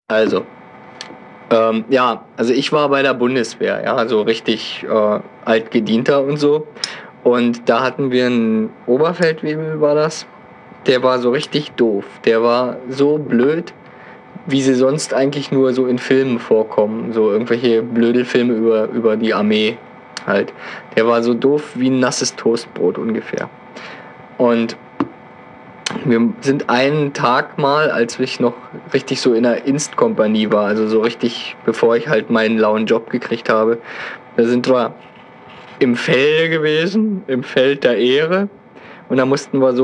Also, ja, also ich war bei der Bundeswehr, ja, so richtig altgedienter und so. Und da hatten wir einen Oberfeldwebel, war das. Der war so richtig doof. Der war so blöd, wie sie sonst eigentlich nur so in Filmen vorkommen. So irgendwelche Blödelfilme über die Armee halt. Der war so doof wie ein nasses Toastbrot ungefähr. Und wir sind einen Tag mal, als ich noch richtig so in der Instkompanie war, also so richtig, bevor ich halt meinen lauen Job gekriegt habe, da sind wir im Felde gewesen, im Feld der Ehre. Und da mussten wir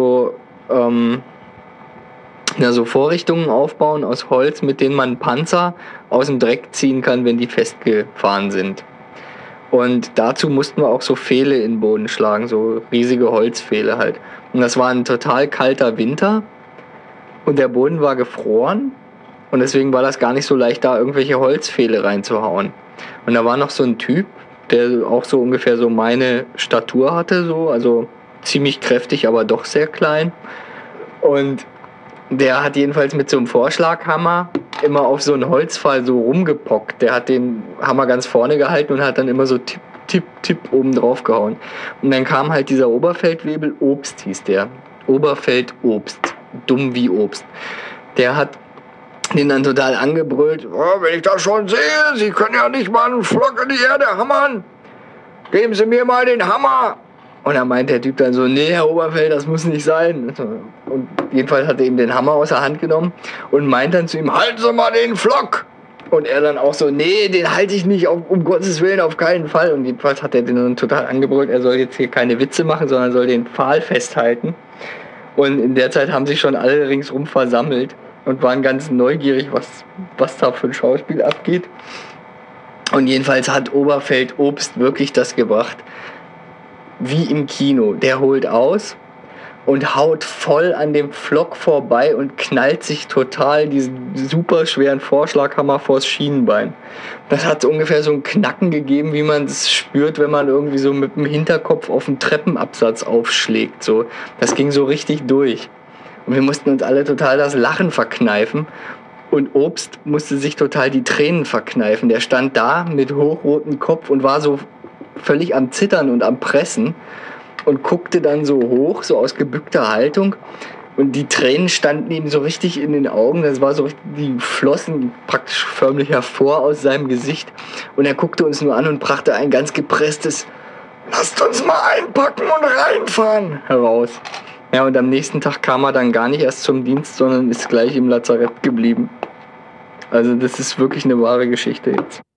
so Vorrichtungen aufbauen aus Holz, mit denen man Panzer aus dem Dreck ziehen kann, wenn die festgefahren sind. Und dazu mussten wir auch so Pfähle in den Boden schlagen, so riesige Holzpfähle halt. Und das war ein total kalter Winter und der Boden war gefroren und deswegen war das gar nicht so leicht, da irgendwelche Holzpfähle reinzuhauen. Und da war noch so ein Typ, der auch so ungefähr so meine Statur hatte, so, also ziemlich kräftig, aber doch sehr klein. Und der hat jedenfalls mit so einem Vorschlaghammer immer auf so einen Holzpfahl so rumgepockt. Der hat den Hammer ganz vorne gehalten und hat dann immer so tipp, tipp, tipp oben drauf gehauen. Und dann kam halt dieser Oberfeldwebel, Obst hieß der. Oberfeldobst. Dumm wie Obst. Der hat den dann total angebrüllt. Oh, wenn ich das schon sehe, Sie können ja nicht mal einen Flock in die Erde hammern. Geben Sie mir mal den Hammer. Und dann meint der Typ dann so, nee, Herr Oberfeld, das muss nicht sein. Und jedenfalls hat er ihm den Hammer aus der Hand genommen und meint dann zu ihm, halten Sie mal den Flock. Und er dann auch so, nee, den halte ich nicht, um Gottes Willen, auf keinen Fall. Und jedenfalls hat er den dann total angebrüllt, er soll jetzt hier keine Witze machen, sondern soll den Pfahl festhalten. Und in der Zeit haben sich schon alle ringsrum versammelt und waren ganz neugierig, was da für ein Schauspiel abgeht. Und jedenfalls hat Oberfeld Obst wirklich das gebracht. Wie im Kino. Der holt aus und haut voll an dem Flock vorbei und knallt sich total diesen super schweren Vorschlaghammer vors Schienenbein. Das hat ungefähr so ein Knacken gegeben, wie man es spürt, wenn man irgendwie so mit dem Hinterkopf auf einen Treppenabsatz aufschlägt. So. Das ging so richtig durch. Und wir mussten uns alle total das Lachen verkneifen. Und Obst musste sich total die Tränen verkneifen. Der stand da mit hochrotem Kopf und war so völlig am Zittern und am Pressen und guckte dann so hoch, so aus gebückter Haltung. Und die Tränen standen ihm so richtig in den Augen. Das war so richtig, die flossen praktisch förmlich hervor aus seinem Gesicht. Und er guckte uns nur an und brachte ein ganz gepresstes "Lasst uns mal einpacken und reinfahren" heraus. Ja, und am nächsten Tag kam er dann gar nicht erst zum Dienst, sondern ist gleich im Lazarett geblieben. Also das ist wirklich eine wahre Geschichte jetzt.